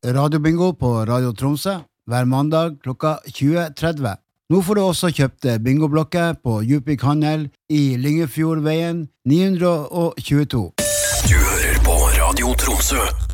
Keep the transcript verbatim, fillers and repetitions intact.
radiobingo på Radio Tromsø hver mandag klokka tjue tretti. Nå får du også kjøpt bingoblokker på Djupvik Handel i Lyngefjordveien ni hundre tjueto. Du hører på Radio Tromsø.